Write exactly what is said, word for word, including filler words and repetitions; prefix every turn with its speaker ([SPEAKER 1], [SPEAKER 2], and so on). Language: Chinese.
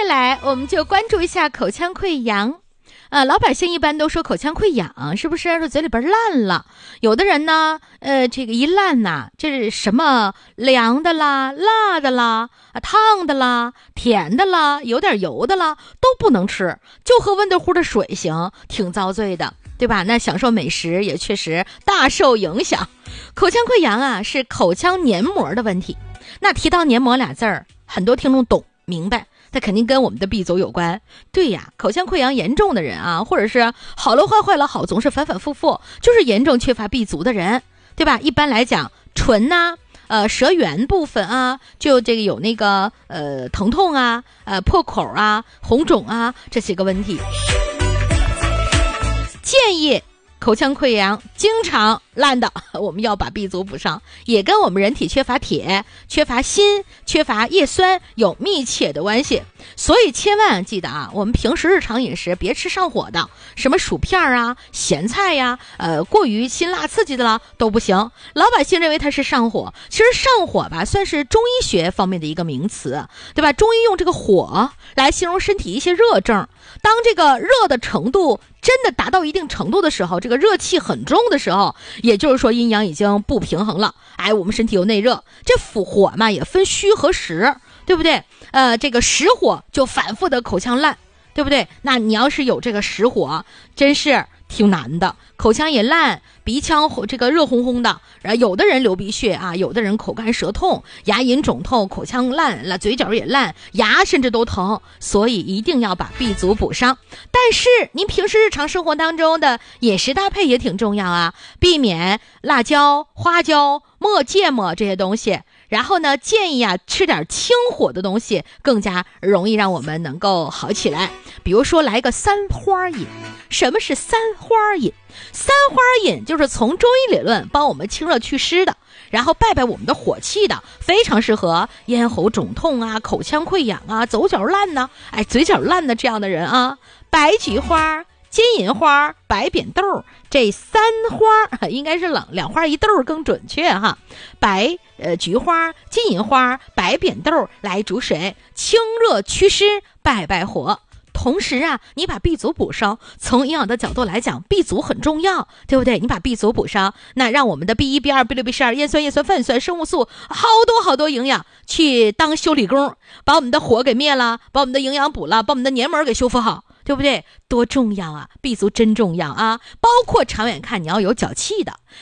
[SPEAKER 1] 下来我们就关注一下口腔溃疡。呃，老百姓一般都说口腔溃疡，是不是说嘴里边烂了？有的人呢，呃，这个一烂呐，这是什么凉的啦、辣的啦、啊烫的啦、甜的啦、有点油的啦，都不能吃，就喝温乎乎的水行，挺遭罪的，对吧？那享受美食也确实大受影响。口腔溃疡啊，是口腔黏膜的问题。那提到黏膜俩字儿，很多听众懂明白。它肯定跟我们的 B 族有关。对呀，口腔溃疡严重的人啊，或者是好了坏坏了好，总是反反复复，就是严重缺乏 B 族的人，对吧？一般来讲，唇呐、啊、呃舌缘部分啊，就这个有那个呃疼痛啊、呃破口啊、红肿啊这些个问题。建议口腔溃疡经常烂的，我们要把 B 族补上，也跟我们人体缺乏铁、缺乏锌、缺乏叶酸有密切的关系。所以千万记得啊，我们平时日常饮食别吃上火的，什么薯片啊、咸菜呀、呃，过于辛辣刺激的了都不行。老百姓认为它是上火，其实上火吧，算是中医学方面的一个名词，对吧？中医用这个火来形容身体一些热症，当这个热的程度真的达到一定程度的时候，这个热气很重的时候，也就是说阴阳已经不平衡了。哎，我们身体有内热，这腹火嘛也分虚和实，对不对？呃，这个实火就反复的口腔烂，对不对？那你要是有这个实火，真是挺难的，口腔也烂，鼻腔这个热烘烘的，然后有的人流鼻血啊，有的人口干舌痛，牙龈肿痛，口腔烂了，嘴角也烂，牙甚至都疼，所以一定要把 B 族补上。但是您平时日常生活当中的饮食搭配也挺重要啊，避免辣椒、花椒、墨芥末这些东西。然后呢，建议啊吃点清火的东西，更加容易让我们能够好起来。比如说来个三花饮。什么是三花饮？三花饮就是从中医理论帮我们清热祛湿的，然后败败我们的火气的，非常适合咽喉肿痛啊、口腔溃疡啊、走角烂呢、啊，哎，嘴角烂的这样的人啊。白菊花、金银花、白扁豆，这三花应该是两两花一豆更准确哈。白呃菊花、金银花、白扁豆来煮水，清热祛湿，败败火。同时啊，你把 B 族补上，从营养的角度来讲 ，B 族很重要，对不对？你把 B 族补上，那让我们的 B 一、B 二、B 六、B 十二、叶酸、叶酸、泛酸、生物素，好多好多营养去当修理工，把我们的火给灭了，把我们的营养补了，把我们的黏膜给修复好，对不对？多重要啊 ！B 族真重要啊！包括长远看，你要有脚气的。